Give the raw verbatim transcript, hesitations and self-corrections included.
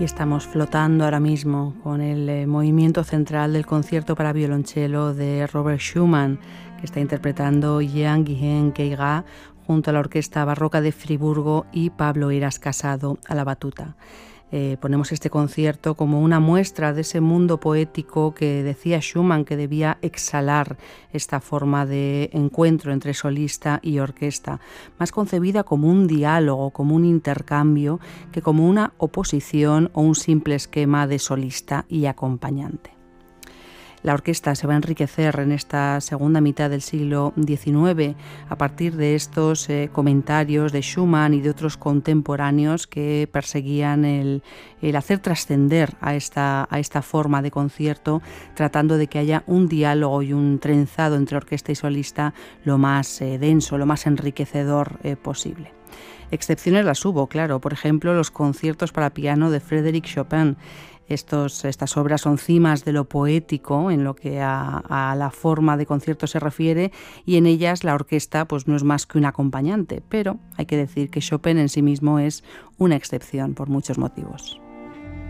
Y estamos flotando ahora mismo con el eh, movimiento central del concierto para violonchelo de Robert Schumann, que está interpretando Jean Guihen Queyras junto a la Orquesta Barroca de Friburgo y Pablo Heras Casado a la batuta. Eh, ponemos este concierto como una muestra de ese mundo poético que decía Schumann que debía exhalar esta forma de encuentro entre solista y orquesta, más concebida como un diálogo, como un intercambio, que como una oposición o un simple esquema de solista y acompañante. La orquesta se va a enriquecer en esta segunda mitad del siglo diecinueve a partir de estos eh, comentarios de Schumann y de otros contemporáneos que perseguían el, el hacer trascender a esta, a esta forma de concierto, tratando de que haya un diálogo y un trenzado entre orquesta y solista lo más eh, denso, lo más enriquecedor eh, posible. Excepciones las hubo, claro, por ejemplo, los conciertos para piano de Frédéric Chopin. Estos, estas obras son cimas de lo poético en lo que a, a la forma de concierto se refiere, y en ellas la orquesta pues, no es más que un acompañante, pero hay que decir que Chopin en sí mismo es una excepción por muchos motivos.